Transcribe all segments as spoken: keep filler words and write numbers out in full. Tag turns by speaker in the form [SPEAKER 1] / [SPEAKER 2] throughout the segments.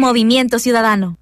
[SPEAKER 1] Movimiento Ciudadano.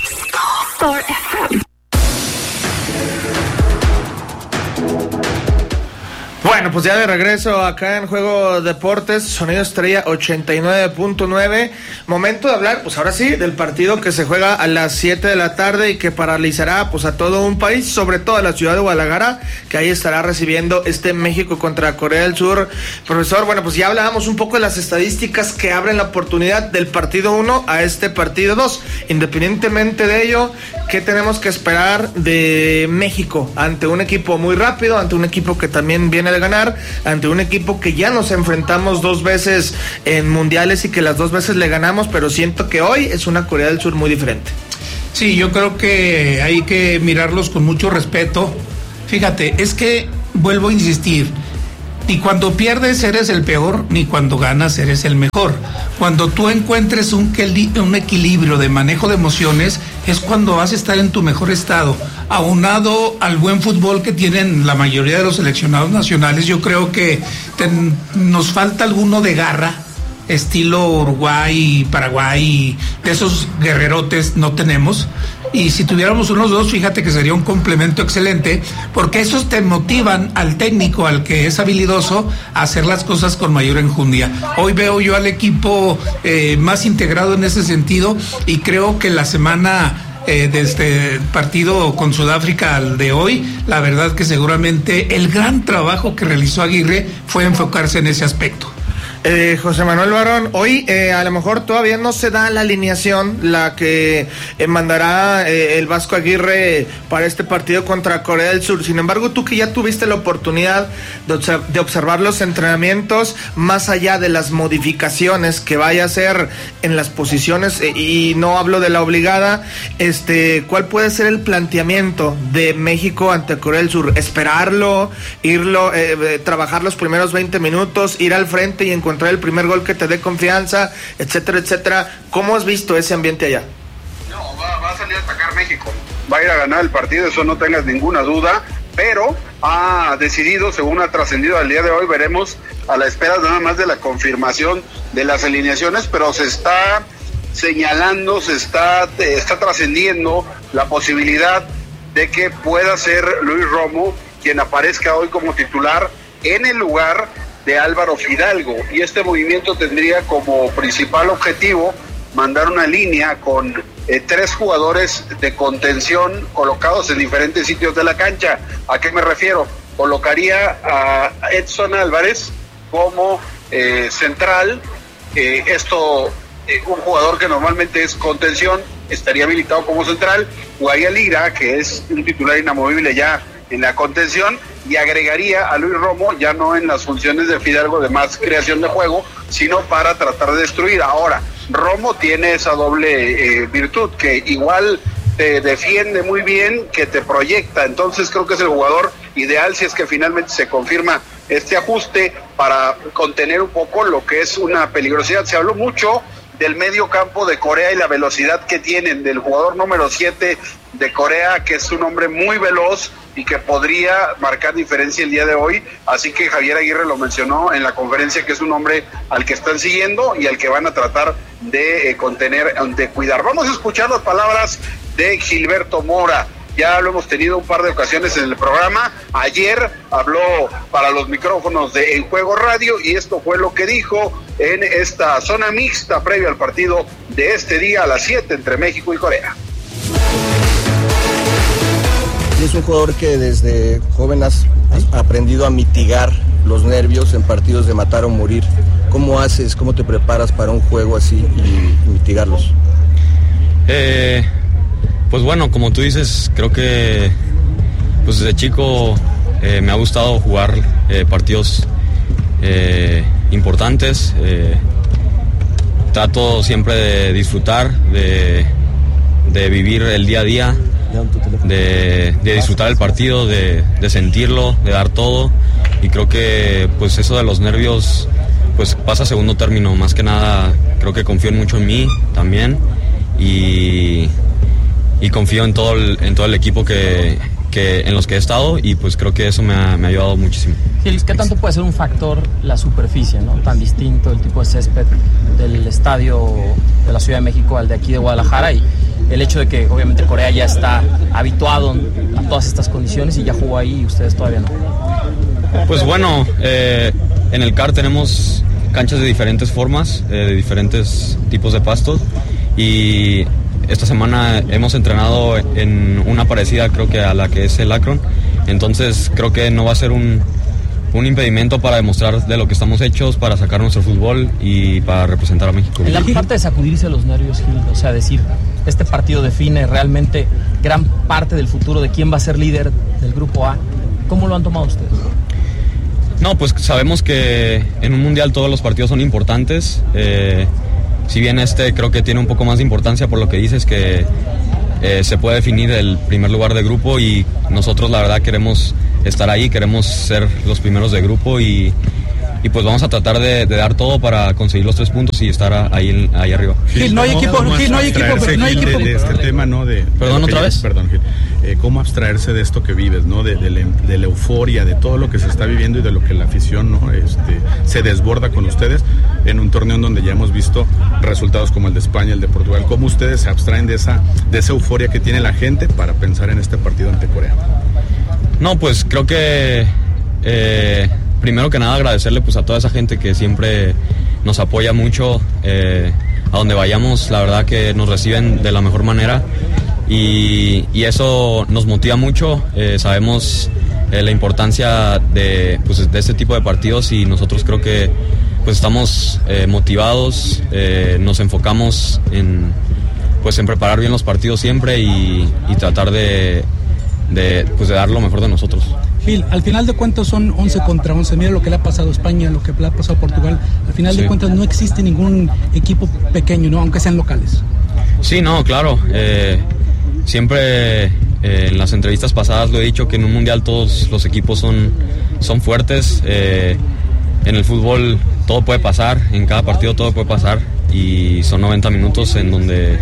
[SPEAKER 2] Bueno, pues ya de regreso acá en Juego Deportes, Sonido Estrella ochenta y nueve punto nueve. Momento de hablar, pues ahora sí, del partido que se juega a las siete de la tarde y que paralizará pues a todo un país, sobre todo a la ciudad de Guadalajara, que ahí estará recibiendo este México contra Corea del Sur. Profesor, bueno, pues ya hablábamos un poco de las estadísticas que abren la oportunidad del partido uno a este partido dos. Independientemente de ello, ¿qué tenemos que esperar de México ante un equipo muy rápido, ante un equipo que también viene de ganar, ante un equipo que ya nos enfrentamos dos veces en mundiales y que las dos veces le ganamos, pero siento que hoy es una Corea del Sur muy diferente?
[SPEAKER 3] Sí, yo creo que hay que mirarlos con mucho respeto. Fíjate, es que vuelvo a insistir, ni cuando pierdes eres el peor, ni cuando ganas eres el mejor. Cuando tú encuentres un, un equilibrio de manejo de emociones, es cuando vas a estar en tu mejor estado. Aunado al buen fútbol que tienen la mayoría de los seleccionados nacionales, yo creo que ten, nos falta alguno de garra, estilo Uruguay, Paraguay, de esos guerrerotes no tenemos. Y si tuviéramos unos dos, fíjate que sería un complemento excelente, porque esos te motivan al técnico, al que es habilidoso, a hacer las cosas con mayor enjundia. Hoy veo yo al equipo eh, más integrado en ese sentido, y creo que la semana eh, de este partido con Sudáfrica al de hoy, la verdad que seguramente el gran trabajo que realizó Aguirre fue enfocarse en ese aspecto.
[SPEAKER 2] Eh, José Manuel Barón, hoy eh, a lo mejor todavía no se da la alineación, la que eh, mandará eh, el Vasco Aguirre para este partido contra Corea del Sur. Sin embargo, tú que ya tuviste la oportunidad de, observ- de observar los entrenamientos, más allá de las modificaciones que vaya a hacer en las posiciones, eh, y no hablo de la obligada, este, ¿cuál puede ser el planteamiento de México ante Corea del Sur? ¿Esperarlo, irlo, eh, eh, trabajar los primeros veinte minutos, ir al frente y encontrar el primer gol que te dé confianza, etcétera, etcétera? ¿Cómo has visto ese ambiente allá?
[SPEAKER 4] No, va, va a salir a atacar México, va a ir a ganar el partido, eso no tengas ninguna duda, pero ha decidido, según ha trascendido al día de hoy, veremos a la espera nada más de la confirmación de las alineaciones, pero se está señalando, se está, está trascendiendo la posibilidad de que pueda ser Luis Romo quien aparezca hoy como titular en el lugar de Álvaro Fidalgo, y este movimiento tendría como principal objetivo mandar una línea con eh, tres jugadores de contención colocados en diferentes sitios de la cancha. ¿A qué me refiero? Colocaría a Edson Álvarez como eh, central, eh, esto eh, un jugador que normalmente es contención estaría habilitado como central, Guaya Lira, que es un titular inamovible ya en la contención, y agregaría a Luis Romo ya no en las funciones de Fidalgo de más creación de juego, sino para tratar de destruir. Ahora, Romo tiene esa doble eh, virtud, que igual te defiende muy bien, que te proyecta, entonces creo que es el jugador ideal si es que finalmente se confirma este ajuste para contener un poco lo que es una peligrosidad. Se habló mucho del medio campo de Corea y la velocidad que tienen, del jugador número siete de Corea, que es un hombre muy veloz y que podría marcar diferencia el día de hoy, así que Javier Aguirre lo mencionó en la conferencia, que es un hombre al que están siguiendo y al que van a tratar de eh, contener, de cuidar. Vamos a escuchar las palabras de Gilberto Mora. Ya lo hemos tenido un par de ocasiones en el programa. Ayer habló para los micrófonos de En Juego Radio, y esto fue lo que dijo en esta zona mixta previo al partido de este día a las siete entre México y Corea.
[SPEAKER 5] Es un jugador que desde joven has aprendido a mitigar los nervios en partidos de matar o morir. ¿Cómo haces, cómo te preparas para un juego así y mitigarlos?
[SPEAKER 6] Eh, pues bueno, como tú dices, creo que pues desde chico eh, me ha gustado jugar eh, partidos eh, importantes. Eh, trato siempre de disfrutar, de, de vivir el día a día, de, de disfrutar el partido, de, de sentirlo, de dar todo, y creo que pues eso de los nervios pues pasa a segundo término. Más que nada creo que confío mucho en mí también, y, y confío en todo el, en todo el equipo que, que en los que he estado, y pues creo que eso me ha, me ha ayudado muchísimo.
[SPEAKER 1] Gil, ¿qué tanto puede ser un factor la superficie, ¿no? Tan distinto el tipo de césped del estadio de la Ciudad de México al de aquí de Guadalajara, y el hecho de que obviamente Corea ya está habituado a todas estas condiciones y ya jugó ahí y ustedes todavía no?
[SPEAKER 6] Pues bueno, eh, en el C A R tenemos canchas de diferentes formas, eh, de diferentes tipos de pastos, y esta semana hemos entrenado en una parecida, creo que a la que es el Akron. Entonces creo que no va a ser un, un impedimento para demostrar de lo que estamos hechos, para sacar nuestro fútbol y para representar a México.
[SPEAKER 1] En la parte de sacudirse los nervios, Gil, o sea, decir, este partido define realmente gran parte del futuro de quién va a ser líder del Grupo A, ¿cómo lo han tomado ustedes?
[SPEAKER 6] No, pues sabemos que en un mundial todos los partidos son importantes. Eh, si bien este creo que tiene un poco más de importancia por lo que dices, que eh, se puede definir el primer lugar de grupo, y nosotros la verdad queremos estar ahí, queremos ser los primeros de grupo, y, y pues vamos a tratar de, de dar todo para conseguir los tres puntos y estar a, ahí, ahí arriba.
[SPEAKER 7] Gil, no hay equipo, Gil, no hay equipo, no hay equipo.
[SPEAKER 8] De, de este tema, ¿no? De,
[SPEAKER 6] Perdón,
[SPEAKER 8] de
[SPEAKER 6] otra
[SPEAKER 8] ya,
[SPEAKER 6] vez.
[SPEAKER 8] Perdón, Gil. Eh, cómo abstraerse de esto que vives, ¿no? De, de, la, de la euforia, de todo lo que se está viviendo y de lo que la afición, ¿no? Este, se desborda con ustedes en un torneo en donde ya hemos visto resultados como el de España, el de Portugal. ¿Cómo ustedes se abstraen de esa, de esa euforia que tiene la gente para pensar en este partido ante Corea?
[SPEAKER 6] No, pues creo que eh, primero que nada agradecerle pues a toda esa gente que siempre nos apoya mucho, eh, a donde vayamos, la verdad que nos reciben de la mejor manera. Y, y eso nos motiva mucho. Eh, sabemos eh, la importancia de, pues, de este tipo de partidos, y nosotros creo que pues estamos eh, motivados, eh, nos enfocamos en, pues, en preparar bien los partidos siempre y, y tratar de, de, pues, de dar lo mejor de nosotros.
[SPEAKER 7] Gil, al final de cuentas son once contra once, mira lo que le ha pasado a España, lo que le ha pasado a Portugal, al final sí. de cuentas no existe ningún equipo pequeño, ¿no? Aunque sean locales.
[SPEAKER 6] Sí, no, claro, eh, siempre eh, en las entrevistas pasadas lo he dicho, que en un mundial todos los equipos son, son fuertes. Eh, en el fútbol todo puede pasar, en cada partido todo puede pasar, y son noventa minutos en donde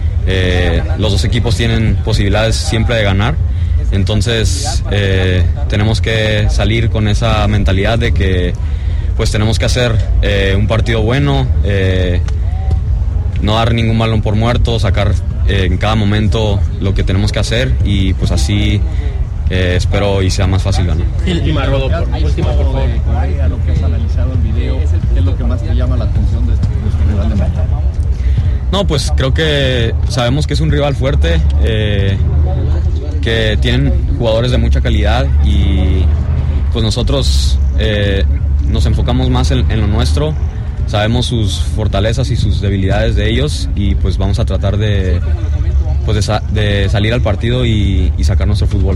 [SPEAKER 6] eh, los dos equipos tienen posibilidades siempre de ganar. Entonces eh, tenemos que salir con esa mentalidad de que pues tenemos que hacer eh, un partido bueno, eh, no dar ningún balón por muerto, sacar eh, en cada momento lo que tenemos que hacer, y pues así eh, espero y sea más fácil ganar.
[SPEAKER 9] Última, Rodo, por, última, por favor. A lo que has analizado el video, ¿qué es lo que más te llama la atención de este rival de México?
[SPEAKER 6] No, pues creo que sabemos que es un rival fuerte, eh, que tienen jugadores de mucha calidad, y pues nosotros eh, nos enfocamos más en, en lo nuestro. Sabemos sus fortalezas y sus debilidades de ellos, y pues vamos a tratar de, pues de, sa- de salir al partido y, y sacar nuestro fútbol.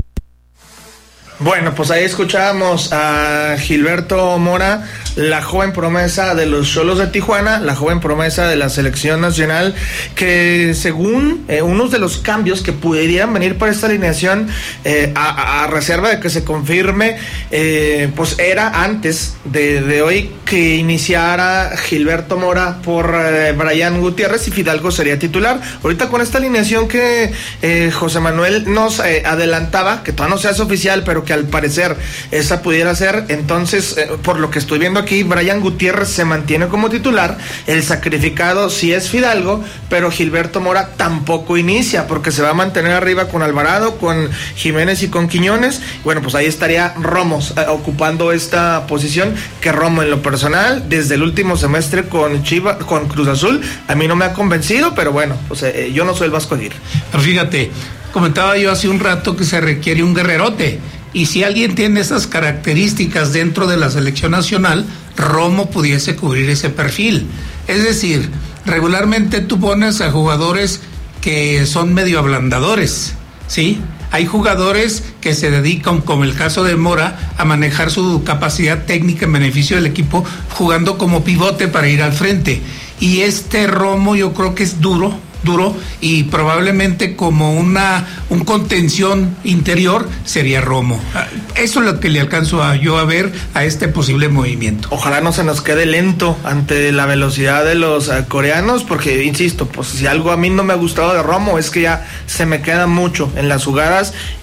[SPEAKER 2] Bueno, pues ahí escuchábamos a Gilberto Mora, la joven promesa de los Xolos de Tijuana, la joven promesa de la selección nacional, que según eh, unos de los cambios que pudieran venir para esta alineación, eh, a, a reserva de que se confirme, eh, pues era antes de, de hoy que iniciara Gilberto Mora por eh, Brian Gutiérrez, y Fidalgo sería titular. Ahorita con esta alineación que eh, José Manuel nos eh, adelantaba, que todavía no se hace oficial, pero que al parecer esa pudiera ser, entonces eh, por lo que estoy viendo aquí, Brian Gutiérrez se mantiene como titular, el sacrificado sí es Fidalgo, pero Gilberto Mora tampoco inicia, porque se va a mantener arriba con Alvarado, con Jiménez y con Quiñones. Bueno, pues ahí estaría Romo eh, ocupando esta posición, que Romo en lo personal, desde el último semestre con Chivas, con Cruz Azul, a mí no me ha convencido, pero bueno, pues eh, yo no soy el Vasco Aguirre.
[SPEAKER 3] Pero fíjate, comentaba yo hace un rato que se requiere un guerrerote, y si alguien tiene esas características dentro de la selección nacional, Romo pudiese cubrir ese perfil. Es decir, regularmente tú pones a jugadores que son medio ablandadores, ¿sí? Hay jugadores que se dedican, como el caso de Mora, a manejar su capacidad técnica en beneficio del equipo, jugando como pivote para ir al frente. Y este Romo yo creo que es duro, duro, y probablemente como una un contención interior sería Romo. Eso es lo que le alcanzo a yo a ver a este posible movimiento.
[SPEAKER 2] Ojalá no se nos quede lento ante la velocidad de los uh, coreanos, porque insisto, pues si algo a mí no me ha gustado de Romo es que ya se me queda mucho en las jugadas,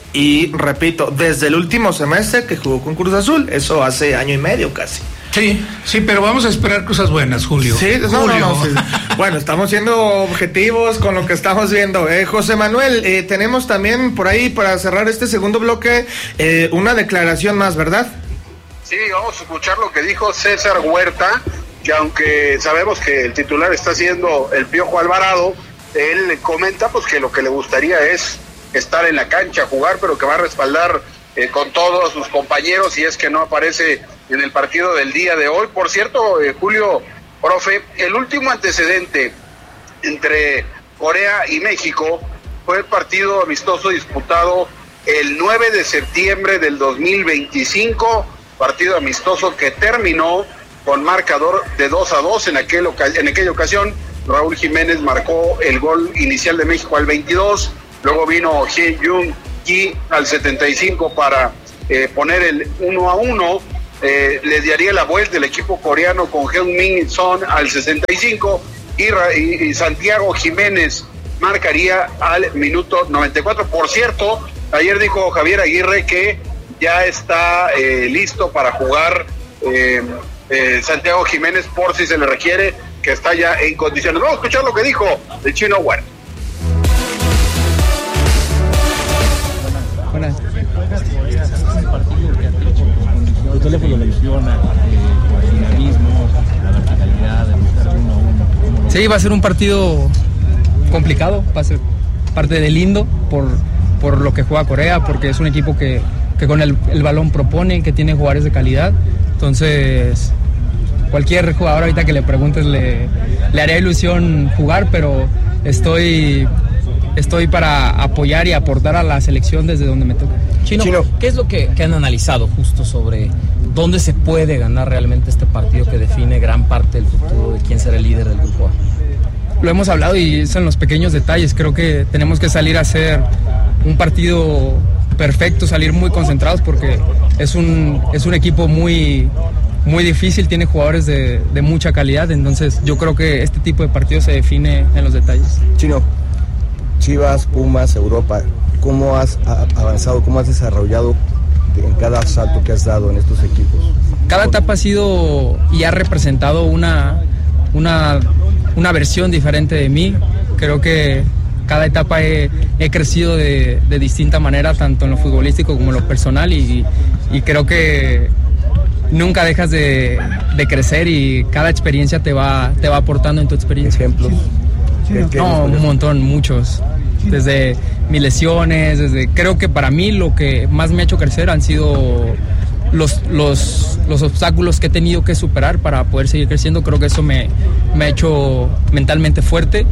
[SPEAKER 2] Y repito, desde el último semestre que jugó con Cruz Azul, eso hace año y medio casi.
[SPEAKER 3] Sí, sí, pero vamos a esperar cosas buenas, Julio.
[SPEAKER 2] Sí, no,
[SPEAKER 3] Julio.
[SPEAKER 2] no, no, sí. Bueno, estamos siendo objetivos con lo que estamos viendo. Eh, José Manuel, eh, tenemos también por ahí, para cerrar este segundo bloque, eh, una declaración más, ¿verdad?
[SPEAKER 4] Sí, vamos a escuchar lo que dijo César Huerta, que aunque sabemos que el titular está siendo el Piojo Alvarado, él comenta pues que lo que le gustaría es estar en la cancha, jugar, pero que va a respaldar eh, con todos sus compañeros si es que no aparece en el partido del día de hoy. Por cierto, eh, Julio, profe, el último antecedente entre Corea y México fue el partido amistoso disputado el nueve de septiembre del dos mil veinticinco, partido amistoso que terminó con marcador de dos a dos. En, aquel, en aquella ocasión Raúl Jiménez marcó el gol inicial de México al veintidós, luego vino Hye Jung Ki al setenta y cinco para eh, poner el uno a uno. Eh, le daría la vuelta el equipo coreano con Heung-min Son al sesenta y cinco y, y, y Santiago Jiménez marcaría al minuto noventa y cuatro. Por cierto, ayer dijo Javier Aguirre que ya está eh, listo para jugar eh, eh, Santiago Jiménez por si se le requiere, que está ya en condiciones. Vamos a escuchar lo que dijo el Chino Huerta.
[SPEAKER 7] Buenas.
[SPEAKER 9] Tu teléfono lo menciona, el dinamismo, la verticalidad, de buscar uno a uno.
[SPEAKER 10] Sí, va a ser un partido complicado, va a ser parte de lindo por, por lo que juega Corea, porque es un equipo que, que con el, el balón propone, que tiene jugadores de calidad. Entonces, cualquier jugador ahorita que le preguntes le, le haría ilusión jugar, pero estoy, estoy para apoyar y aportar a la selección desde donde me toca.
[SPEAKER 1] Chino, Chino. ¿Qué es lo que, que han analizado justo sobre dónde se puede ganar realmente este partido que define gran parte del futuro de quién será el líder del grupo A?
[SPEAKER 10] Lo hemos hablado y son los pequeños detalles. Creo que tenemos que salir a hacer un partido perfecto, salir muy concentrados, porque es un, es un equipo muy, muy difícil, tiene jugadores de, de mucha calidad. Entonces yo creo que este tipo de partido se define en los detalles.
[SPEAKER 5] Chino, Chivas, Pumas, Europa, ¿cómo has avanzado, cómo has desarrollado en cada salto que has dado en estos equipos?
[SPEAKER 10] Cada etapa ha sido y ha representado una, una, una versión diferente de mí. Creo que cada etapa he, he crecido de, de distinta manera, tanto en lo futbolístico como en lo personal, y, y creo que nunca dejas de, de crecer y cada experiencia te va, te va aportando en tu experiencia.
[SPEAKER 5] ¿Ejemplos?
[SPEAKER 10] Sí, sí, no, un montón, muchos. Desde mis lesiones, desde creo que para mí lo que más me ha hecho crecer han sido los, los, los obstáculos que he tenido que superar para poder seguir creciendo. Creo que eso me, me ha hecho mentalmente fuerte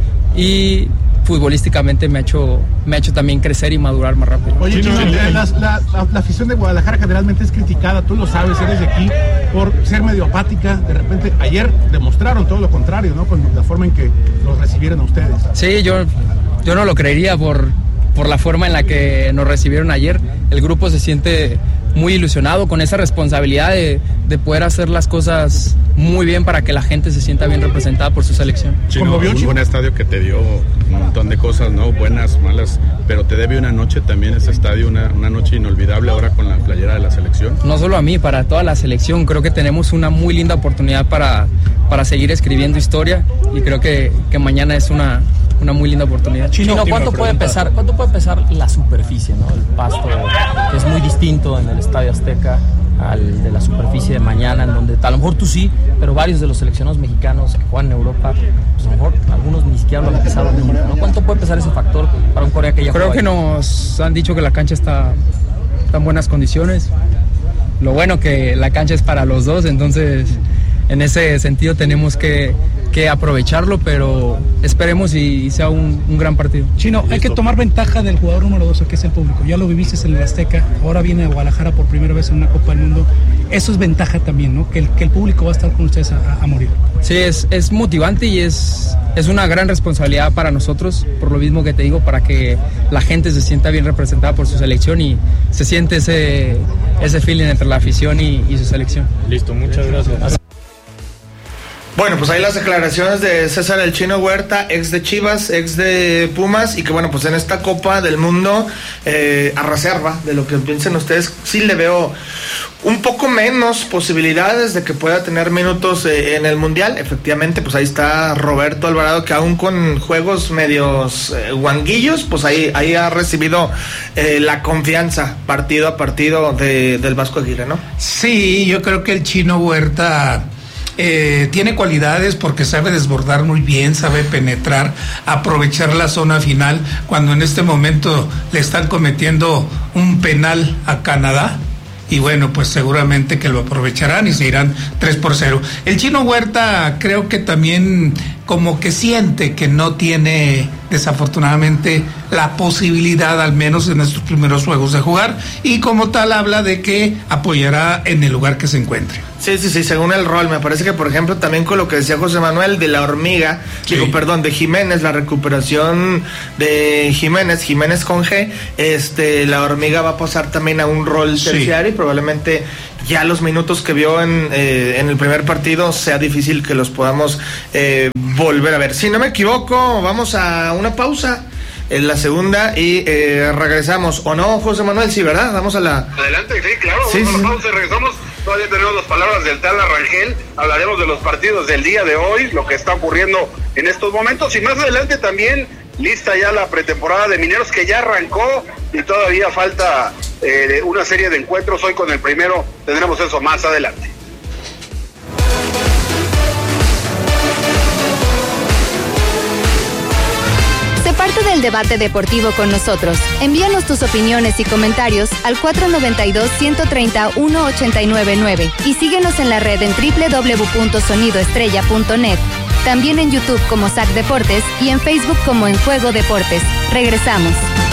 [SPEAKER 10] y futbolísticamente me ha hecho me ha hecho también crecer y madurar más rápido.
[SPEAKER 11] Oye, Chino, la, la, la, la afición de Guadalajara generalmente es criticada, tú lo sabes, eres de aquí, por ser medio apática. De repente, ayer demostraron todo lo contrario, ¿no? Con la forma en que los recibieron a ustedes.
[SPEAKER 10] Sí, yo, yo no lo creería por, por la forma en la que nos recibieron ayer. El grupo se siente muy ilusionado con esa responsabilidad de, de poder hacer las cosas muy bien para que la gente se sienta bien representada por su selección.
[SPEAKER 8] Chino, un buen estadio que te dio un montón de cosas, ¿no? Buenas, malas, pero te debe una noche también ese estadio, una, una noche inolvidable ahora con la playera de la selección.
[SPEAKER 10] No solo a mí, para toda la selección. Creo que tenemos una muy linda oportunidad para, para seguir escribiendo historia, y creo que, que mañana es una, una muy linda oportunidad.
[SPEAKER 1] Chino, Chino ¿cuánto puede pesar, cuánto puede pesar la superficie, ¿no? El pasto, que es muy distinto en el Estadio Azteca al de la superficie de mañana, en donde a lo mejor tú sí, pero varios de los seleccionados mexicanos que juegan en Europa, pues a lo mejor algunos ni siquiera lo han pesado nunca, ¿no? ¿Cuánto puede pesar ese factor para un Corea que ya
[SPEAKER 10] Creo
[SPEAKER 1] juega
[SPEAKER 10] que
[SPEAKER 1] ahí?
[SPEAKER 10] Nos han dicho que la cancha está, está en buenas condiciones. Lo bueno que la cancha es para los dos, entonces en ese sentido tenemos que, que aprovecharlo, pero esperemos y sea un, un gran partido.
[SPEAKER 7] Chino, hay que tomar ventaja del jugador número dos, que es el público. Ya lo viviste en el Azteca, ahora viene a Guadalajara por primera vez en una Copa del Mundo. Eso es ventaja también, ¿no? Que el, que el público va a estar con ustedes a, a morir.
[SPEAKER 10] Sí, es, es motivante y es, es una gran responsabilidad para nosotros, por lo mismo que te digo, para que la gente se sienta bien representada por su selección y se siente ese, ese feeling entre la afición y, y su selección.
[SPEAKER 6] Listo, muchas gracias.
[SPEAKER 2] Bueno, pues ahí las declaraciones de César el Chino Huerta, ex de Chivas, ex de Pumas, y que bueno, pues en esta Copa del Mundo, eh, a reserva de lo que piensen ustedes, sí le veo un poco menos posibilidades de que pueda tener minutos eh, en el Mundial. Efectivamente, pues ahí está Roberto Alvarado, que aún con juegos medios eh, guanguillos, pues ahí, ahí ha recibido eh, la confianza partido a partido de, del Vasco Aguirre, ¿no?
[SPEAKER 3] Sí, yo creo que el Chino Huerta Eh, tiene cualidades porque sabe desbordar muy bien, sabe penetrar, aprovechar la zona final cuando en este momento le están cometiendo un penal a Canadá. Y bueno, pues seguramente que lo aprovecharán y se irán tres por cero. El Chino Huerta creo que también como que siente que no tiene desafortunadamente la posibilidad, al menos en estos primeros juegos, de jugar, y como tal habla de que apoyará en el lugar que se encuentre.
[SPEAKER 2] Sí, sí, sí, según el rol. Me parece que, por ejemplo, también con lo que decía José Manuel de la hormiga, sí. digo, perdón, de Jiménez, la recuperación de Jiménez, Jiménez con G, este, la hormiga va a pasar también a un rol terciario, sí. y probablemente ya los minutos que vio en, eh, en el primer partido sea difícil que los podamos eh, volver a ver. Si no me equivoco, vamos a una pausa en la segunda y eh, regresamos. ¿O no, José Manuel? Sí, ¿verdad? Vamos a la...
[SPEAKER 4] Adelante, sí, claro,
[SPEAKER 2] sí,
[SPEAKER 4] vamos
[SPEAKER 2] sí.
[SPEAKER 4] a la pausa y regresamos. Todavía tenemos las palabras del tal Rangel, hablaremos de los partidos del día de hoy, lo que está ocurriendo en estos momentos, y más adelante también lista ya la pretemporada de Mineros, que ya arrancó y todavía falta eh, una serie de encuentros. Hoy con el primero tendremos eso más adelante.
[SPEAKER 12] Sé parte del debate deportivo con nosotros. Envíanos tus opiniones y comentarios al cuatro nueve dos, uno tres cero, uno ocho nueve nueve y síguenos en la red en doble u doble u doble u punto sonido estrella punto net. También en YouTube como S A C Deportes y en Facebook como En Juego Deportes. Regresamos.